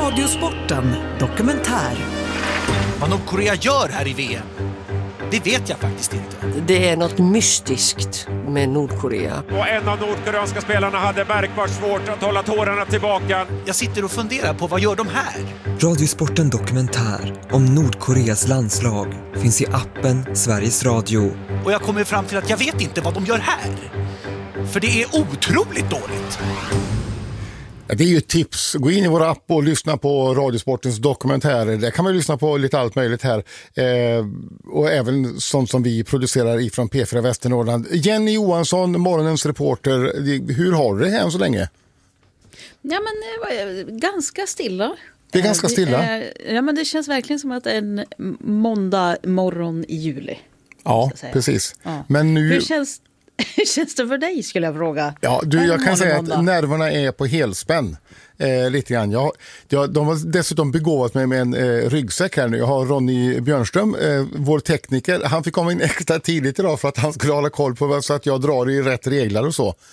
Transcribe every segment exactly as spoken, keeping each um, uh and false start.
Radiosporten dokumentär. Vad Nordkorea gör här i V M, det vet jag faktiskt inte. Det är något mystiskt med Nordkorea. Och en av nordkoreanska spelarna hade märkbart svårt att hålla tårarna tillbaka. Jag sitter och funderar på vad gör de här? Radiosporten dokumentär om Nordkoreas landslag finns i appen Sveriges Radio. Och jag kommer fram till att jag vet inte vad de gör här. För det är otroligt dåligt. Det är ju ett tips. Gå in i vår app och lyssna på Radiosportens dokumentärer. Där kan man lyssna på lite allt möjligt här. Eh, och även sånt som vi producerar ifrån P fyra Västernorrland. Jenny Johansson, morgonens reporter. Hur har du det här så länge? Ja, men eh, ganska stilla. Det är ganska stilla? Det är, ja, men det känns verkligen som att en måndag morgon i juli. Ja, precis. Ja. Men nu... Hur känns Hur känns det för dig, skulle jag fråga? Ja, du, jag kan säga måndag. att nerverna är på helspänn. Eh, lite grann. Jag, jag, de har dessutom begåvat mig med en eh, ryggsäck här nu. Jag har Ronny Björnström, eh, vår tekniker. Han fick komma in extra tidigt idag för att han skulle hålla koll på så att jag drar i rätt regler och så.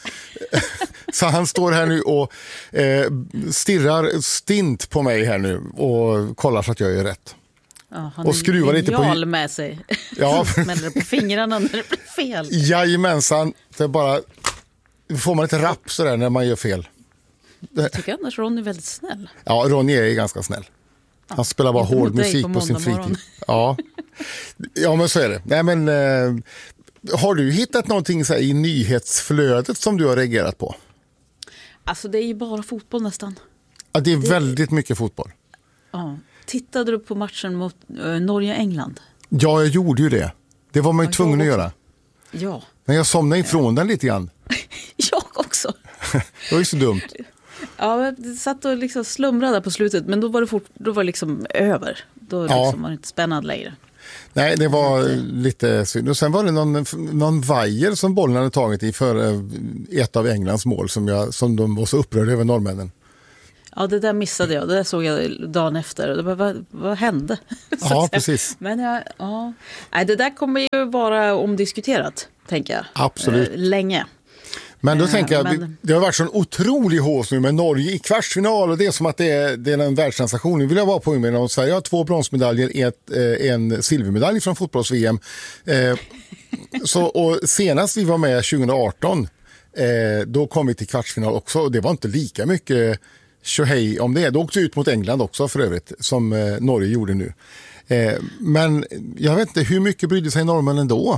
Så han står här nu och eh, stirrar stint på mig här nu och kollar så att jag är rätt. Ja, han och skruvar lite på med sig. Ja. Smäller på fingrarna när det blir fel. Jajamensan, det är bara får man ett rapp sådär när man gör fel. Jag tycker annars Ron är väldigt snäll. Ja, Ronny är ganska snäll. Han spelar bara hård musik på, på sin fritid. Ja. Ja, men så är det. Nej, men eh, har du hittat någonting så här, i nyhetsflödet som du har reagerat på? Alltså det är ju bara fotboll nästan. Ja, det är det... väldigt mycket fotboll. Ja. Tittade du på matchen mot uh, Norge-England? Ja, jag gjorde ju det. Det var man ju ja, tvungen att göra. Ja. Men jag somnade ifrån den lite grann. Jag också. Det var ju så dumt. Ja, jag satt och liksom slumrade på slutet. Men då var det, fort, då var det liksom över. Då liksom ja. var det inte spännande längre. Nej, det var lite synd. Och sen var det någon, någon vajer som bollen hade tagit i för ett av Englands mål som, jag, som de var så upprörda över norrmännen. Ja, det där missade jag. Det där såg jag dagen efter. Det bara, vad, vad hände? Ja, precis. Men jag, ja. Nej, det där kommer ju vara omdiskuterat, tänker jag. Absolut. Eh, länge. Men då tänker jag, men... det har varit så en otrolig hås nu med Norge i kvartsfinal och det är som att det är, det är en världssensation. Nu vill jag bara påminna om Sverige har två bronsmedaljer, ett, en silvermedalj från fotbolls-V M. Eh, så, och senast vi var med tjugo arton, eh, då kom vi till kvartsfinal också och det var inte lika mycket tjohej om det. Det åkte ut mot England också för övrigt, som eh, Norge gjorde nu. Eh, men jag vet inte, hur mycket brydde sig norrmännen då?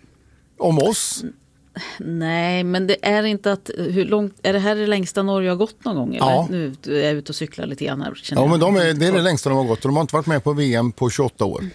Om oss? Nej, men det är inte att, hur långt, är det här det längsta Norge har gått någon gång? Eller? Ja. Nu är jag ute och cyklar lite grann här. Ja, men de är, det är det längsta de har gått och de har inte varit med på V M på tjugoåtta år.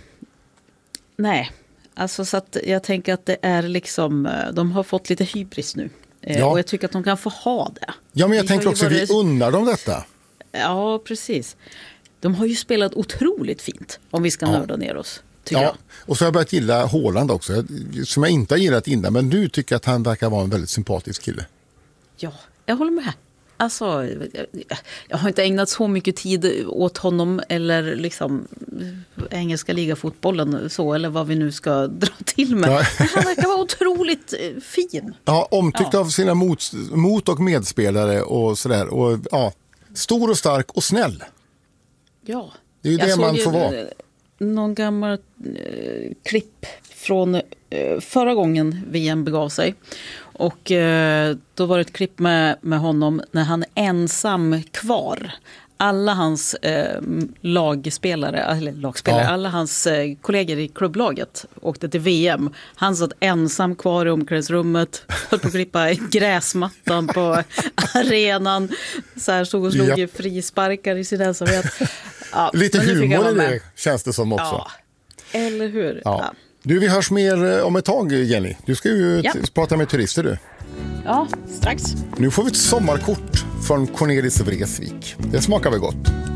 Nej, alltså så att jag tänker att det är liksom, de har fått lite hybris nu. Ja. Och jag tycker att de kan få ha det. Ja, men jag vi tänker också att varit... vi unnar dem detta. Ja, precis. De har ju spelat otroligt fint, om vi ska ja. nörda ner oss. Ja, jag. Och så har jag börjat gilla Haaland också, som jag inte har gillat innan, men nu tycker jag att han verkar vara en väldigt sympatisk kille. Ja, jag håller med. Alltså, jag, jag har inte ägnat så mycket tid åt honom eller liksom engelska ligafotbollen så, eller vad vi nu ska dra till med. Ja. Men han verkar vara otroligt fin. Ja, omtyckt ja. av sina mot, mot- och medspelare och sådär. Och, ja, stor och stark och snäll. Ja. Det är ju det man får vara. Någon gammal eh, klipp från eh, förra gången V M begav sig. Och eh, då var det ett klipp med, med honom när han är ensam kvar. Alla hans eh, lagspelare, eller lagspelare, ja. alla hans eh, kollegor i klubblaget åkte till V M. Han satt ensam kvar i omklädningsrummet, höll på att klippa gräsmattan på arenan. Så här stod och slog ja. frisparkar i sin ensamhet. Ja, lite humor i det känns det som också. Ja, eller hur? Ja. Ja. Du, vi hörs mer om ett tag, Jenny. Du ska ju ja. t- prata med turister, du. Ja, strax. Nu får vi ett sommarkort från Cornelis Vreeswijk. Det smakar väl gott.